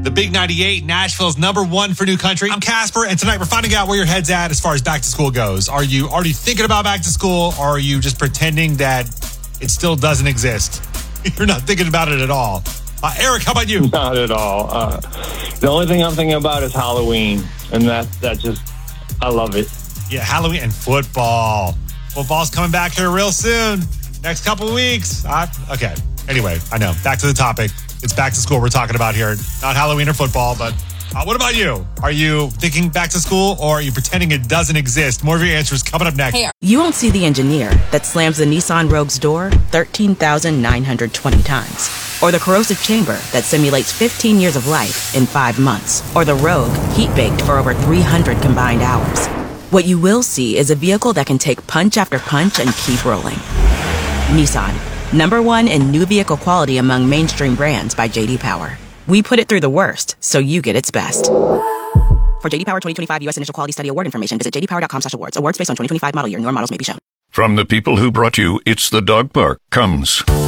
The Big 98, Nashville's #1 for new country. I'm Casper, and tonight we're finding out where your head's at as far as back to school goes. Are you already thinking about back to school, or are you just pretending that it still doesn't exist? You're not thinking about it at all. Eric, how about you? Not at all. The only thing I'm thinking about is Halloween, and that just, I love it. Yeah, Halloween and football. Football's coming back here real soon. Next couple weeks. Okay. Anyway, I know. Back to the topic. It's back to school we're talking about here. Not Halloween or football, but what about you? Are you thinking back to school, or are you pretending it doesn't exist? More of your answers coming up next. You won't see the engineer that slams the Nissan Rogue's door 13,920 times. Or the corrosive chamber that simulates 15 years of life in 5 months. Or the Rogue heat-baked for over 300 combined hours. What you will see is a vehicle that can take punch after punch and keep rolling. Nissan. #1 in new vehicle quality among mainstream brands by J.D. Power. We put it through the worst, so you get its best. For J.D. Power 2025 U.S. Initial Quality Study Award information, visit jdpower.com/awards. Awards based on 2025 model year. Newer models may be shown. From the people who brought you It's the Dog Park comes